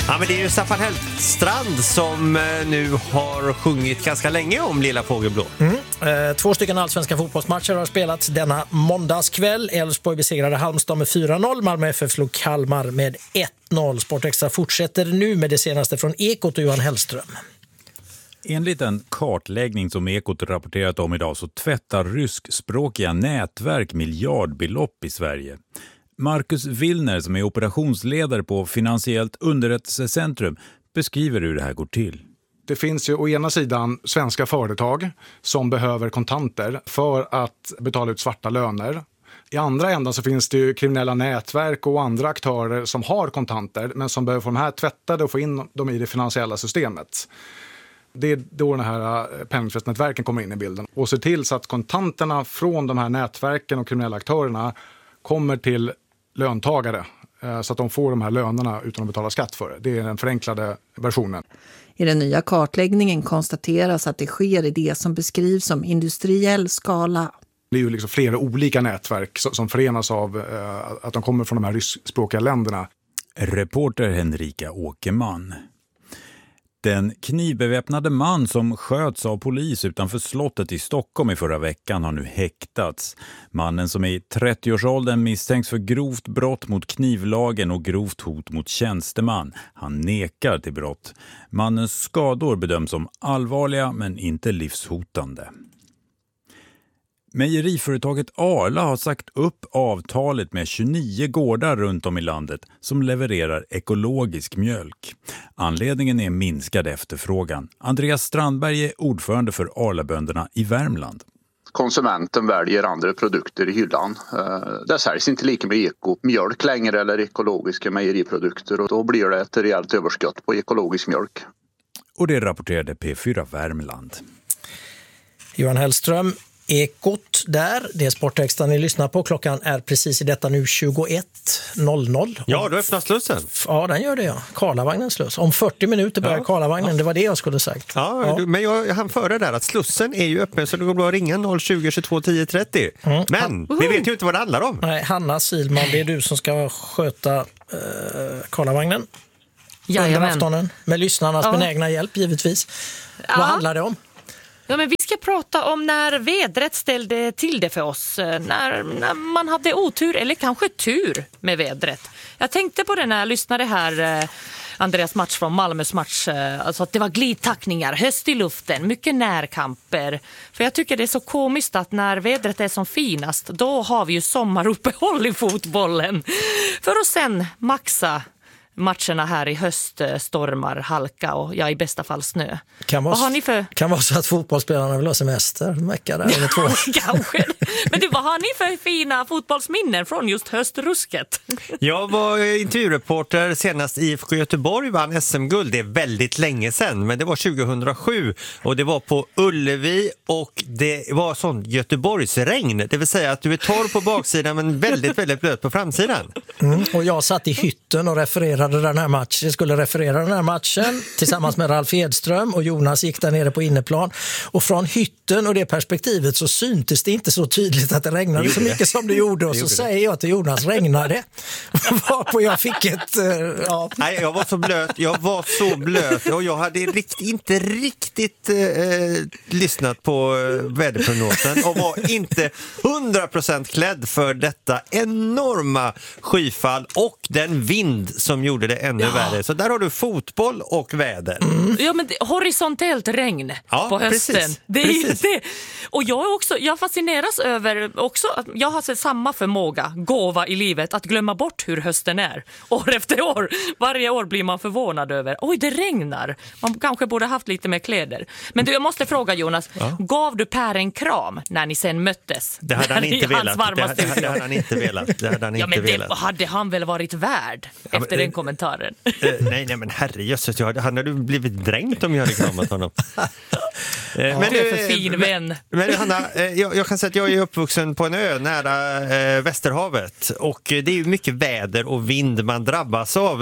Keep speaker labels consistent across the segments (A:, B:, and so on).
A: Ja, men det är ju Staffan Hellstrand som nu har sjungit ganska länge om Lilla Fågelblå.
B: 2 stycken allsvenska fotbollsmatcher har spelats denna måndagskväll. Elfsborg besegrade Halmstad med 4-0. Malmö FF slog Kalmar med 1-0. Sportextra fortsätter nu med det senaste från Ekot och Johan Hellström.
C: Enligt en kartläggning som Ekot rapporterat om idag så tvättar ryskspråkiga nätverk miljardbelopp i Sverige. Marcus Willner, som är operationsledare på Finansiellt underrättelsecentrum, beskriver hur det här går till.
D: Det finns ju å ena sidan svenska företag som behöver kontanter för att betala ut svarta löner. I andra änden så finns det ju kriminella nätverk och andra aktörer som har kontanter men som behöver få de här tvättade och få in dem i det finansiella systemet. Det är då den här penningtvättnätverken kommer in i bilden och ser till så att kontanterna från de här nätverken och kriminella aktörerna kommer till löntagare så att de får de här lönerna utan att betala skatt för det. Det är den förenklade versionen.
E: I den nya kartläggningen konstateras att det sker i det som beskrivs som industriell skala.
D: Det är ju liksom flera olika nätverk som förenas av att de kommer från de här ryskspråkiga länderna.
C: Reporter Henrika Åkerman. Den knivbeväpnade man som sköts av polis utanför slottet i Stockholm i förra veckan har nu häktats. Mannen, som är i 30-årsåldern, misstänks för grovt brott mot knivlagen och grovt hot mot tjänsteman. Han nekar till brott. Mannens skador bedöms som allvarliga men inte livshotande. Mejeriföretaget Arla har sagt upp avtalet med 29 gårdar runt om i landet som levererar ekologisk mjölk. Anledningen är minskad efterfrågan. Andreas Strandberg är ordförande för Arla-bönderna i Värmland.
F: Konsumenten väljer andra produkter i hyllan. Det säljs inte lika med ekomjölk längre eller ekologiska mejeriprodukter och då blir det ett rejält överskott på ekologisk mjölk.
C: Och det rapporterade P4 Värmland.
B: Johan Hellström, Ekot där, det är Sportextra ni lyssnar på. Klockan är precis i detta nu 21.00.
A: Ja, då öppnar slussen.
B: Ja, den gör det, ja. Karlavagnens sluss. Om 40 minuter börjar Karlavagnen, det var det jag skulle sagt.
A: Ja. Men jag hann före där att slussen är ju öppen så det går bra att ringa 020 22 10 30. Men vi vet ju inte vad det handlar om.
B: Nej, Hanna Silman, det är du som ska sköta Karlavagnen. Under aftonen, med lyssnarnas benägna hjälp givetvis. Vad handlar det om?
G: Ja, men vi ska prata om när vädret ställde till det för oss. När man hade otur eller kanske tur med vädret. Jag tänkte på det när jag lyssnade här, Andreas match från Malmös match. Alltså att det var glidtackningar, höst i luften, mycket närkamper. För jag tycker det är så komiskt att när vädret är som finast, då har vi ju sommaruppehåll i fotbollen. För att sen maxa matcherna här i höst, stormar, halka och i bästa fall snö.
B: Kan vara så att fotbollsspelarna vill ha semester en vecka där eller 2.
G: Kanske. Men du, vad har ni för fina fotbollsminnen från just höstrusket?
A: Jag var intervjureporter senast i IFK Göteborg, vann SM-guld. Det är väldigt länge sedan, men det var 2007 och det var på Ullevi och det var sån Göteborgsregn. Det vill säga att du är torr på baksidan men väldigt, väldigt blöt på framsidan.
B: Och jag satt i hytten och skulle referera den här matchen tillsammans med Ralf Edström och Jonas gick där nere på inneplan och från hytten och det perspektivet så syntes det inte så tydligt att det regnade så mycket som det gjorde och så säger jag till Jonas, regnade varpå jag fick ett
A: Nej, jag var så blöt och jag hade inte riktigt lyssnat på väderprognosen och var inte 100% klädd för detta enorma skyfall och den vind som gjorde det ännu värre. Så där har du fotboll och väder.
G: Ja, men horisontellt regn på hösten.
A: Precis.
G: Det är ju det. Och jag fascineras över också att jag har sett samma gåva i livet att glömma bort hur hösten är. År efter år. Varje år blir man förvånad över. Oj, det regnar. Man kanske borde haft lite mer kläder. Men du, jag måste fråga Jonas. Gav du Per en kram när ni sen möttes?
A: Det hade han inte velat. Det hade han inte velat.
G: Det hade han väl varit värd efter den kommentaren.
A: Nej, men herrejösses, han hade blivit dränkt om jag hade kramat honom. Men
G: Du är för fin vän.
A: Men Hanna, jag kan säga att jag är uppvuxen på en ö nära Västerhavet och det är ju mycket väder och vind man drabbas av.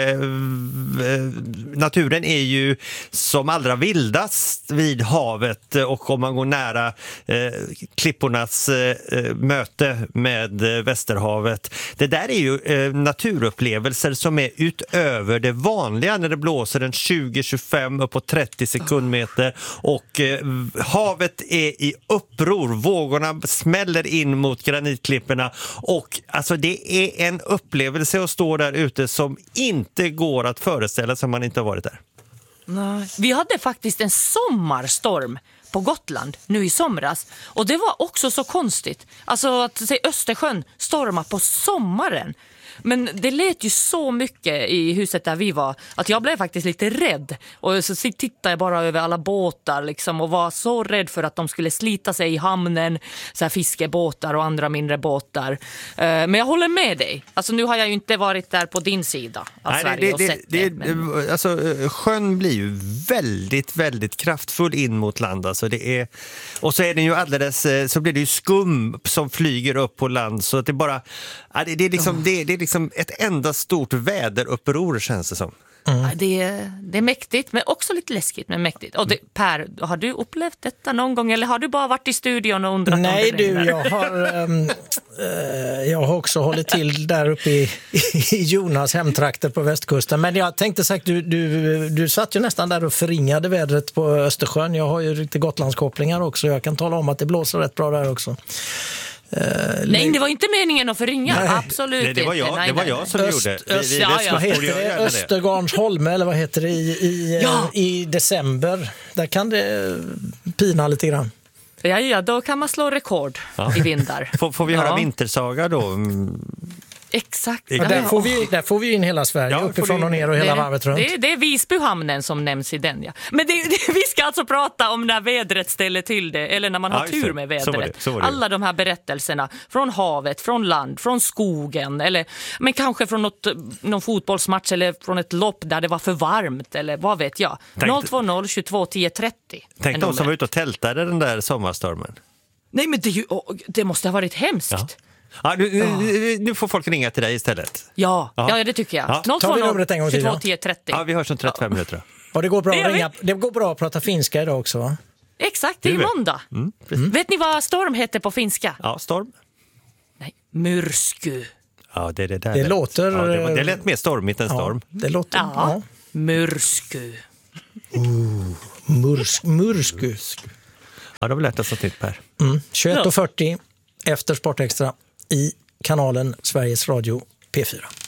A: Naturen är ju som allra vildast vid havet och om man går nära klippornas möte med Västerhavet. Det där är ju naturupplevelser som är utöver det vanliga när det blåser en 20-25 uppåt 30 sekundmeter och havet är i uppror. Vågorna smäller in mot granitklipporna och alltså det är en upplevelse att stå där ute som inte går att föreställa sig om man inte har varit där.
G: Nej. Vi hade faktiskt en sommarstorm på Gotland nu i somras och det var också så konstigt. Alltså att se Östersjön storma på sommaren. Men det lät ju så mycket i huset där vi var att jag blev faktiskt lite rädd. Och så tittade jag bara över alla båtar liksom, och var så rädd för att de skulle slita sig i hamnen. Så här fiskebåtar och andra mindre båtar. Men jag håller med dig. Alltså nu har jag ju inte varit där på din sida av Sverige och sett det. Men...
A: Alltså, sjön blir ju väldigt, väldigt kraftfull in mot land. Alltså, det är, och så är den ju alldeles, så blir det ju skum som flyger upp på land. Så att det bara, det är liksom, det är liksom ett enda stort väderuppror känns det som.
G: Det är mäktigt, men också lite läskigt, men mäktigt. Och Per, har du upplevt detta någon gång eller har du bara varit i studion och undrat?
B: Nej du, jag har också hållit till där uppe i Jonas hemtrakter på västkusten. Men jag tänkte sagt, du satt ju nästan där och förringade vädret på Östersjön. Jag har ju lite Gotlandskopplingar också. Jag kan tala om att det blåser rätt bra där också.
G: Nej, det var inte meningen att förringa. Nej. Absolut
A: nej, det var jag,
G: inte.
A: Det var jag som gjorde.
B: Vad heter det? Östergarnsholme eller vad heter det i december? Där kan det pina lite grann.
G: Ja, då kan man slå rekord i vindar.
A: Får vi höra vintersaga då?
G: Exakt.
B: Ja, där får vi in hela Sverige, uppifrån och ner och hela varvet runt.
G: Det är Visbyhamnen som nämns i den, ja. Men vi ska alltså prata om när vädret ställer till det, eller när man har tur med vädret. Så var det. Alla de här berättelserna från havet, från land, från skogen, eller men kanske från någon fotbollsmatch eller från ett lopp där det var för varmt, eller vad vet jag. 020 22 10 30.
A: Tänk de som var ute och tältade den där sommarstormen.
G: Nej, men det måste ha varit hemskt.
A: Ja. Ja, nu får folk ringa till dig istället.
G: Ja, det tycker jag.
B: Ja. Tar vi numret en gång till?
G: 22 10 30.
A: Ja, vi hörs om 35 minuter.
B: Och det går bra att ringa. Det går bra att prata finska idag också, va?
G: Exakt, det är måndag. Vet ni vad storm heter på finska?
A: Ja, storm.
G: Nej, myrsky.
A: Ja, det är det där.
B: Det låter...
A: Ja, det lät mer stormigt än storm.
B: Det låter...
G: Ja. Myrsky.
B: Myrsky.
A: Ja, då har vi lärt oss något nytt, Per.
B: 21:40 efter Sportextra i kanalen Sveriges Radio P4.